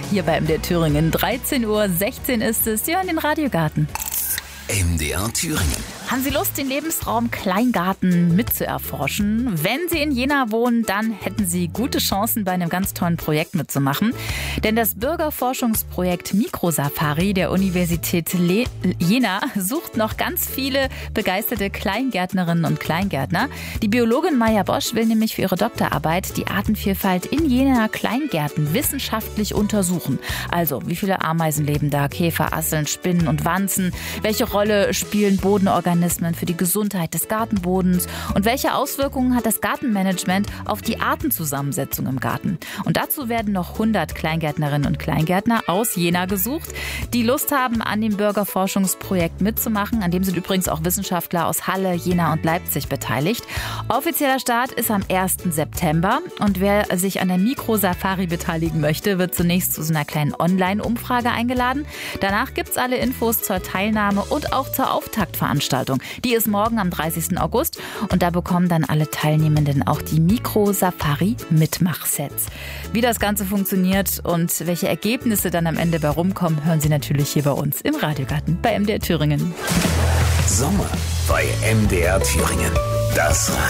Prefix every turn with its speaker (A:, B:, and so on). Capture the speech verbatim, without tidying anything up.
A: hier bei M D R Thüringen. dreizehn Uhr sechzehn ist es. Sie hören den Radiogarten.
B: M D R Thüringen.
A: Haben Sie Lust, den Lebensraum Kleingarten mitzuerforschen? Wenn Sie in Jena wohnen, dann hätten Sie gute Chancen, bei einem ganz tollen Projekt mitzumachen. Denn das Bürgerforschungsprojekt Mikrosafari der Universität Le- Jena sucht noch ganz viele begeisterte Kleingärtnerinnen und Kleingärtner. Die Biologin Maja Bosch will nämlich für ihre Doktorarbeit die Artenvielfalt in Jenaer Kleingärten wissenschaftlich untersuchen. Also, wie viele Ameisen leben da, Käfer, Asseln, Spinnen und Wanzen? Welche Rolle spielen Bodenorganismen für die Gesundheit des Gartenbodens und welche Auswirkungen hat das Gartenmanagement auf die Artenzusammensetzung im Garten? Und dazu werden noch hundert Kleingärtnerinnen und Kleingärtner aus Jena gesucht, die Lust haben, an dem Bürgerforschungsprojekt mitzumachen. An dem sind übrigens auch Wissenschaftler aus Halle, Jena und Leipzig beteiligt. Offizieller Start ist am ersten September und wer sich an der Mikrosafari beteiligen möchte, wird zunächst zu so einer kleinen Online-Umfrage eingeladen. Danach gibt es alle Infos zur Teilnahme und auch zur Auftaktveranstaltung. Die ist morgen am dreißigsten August und da bekommen dann alle Teilnehmenden auch die Mikrosafari-Mitmachsets. Wie das Ganze funktioniert und welche Ergebnisse dann am Ende bei rumkommen, hören Sie natürlich hier bei uns im Radiogarten bei M D R Thüringen.
B: Sommer bei M D R Thüringen. Das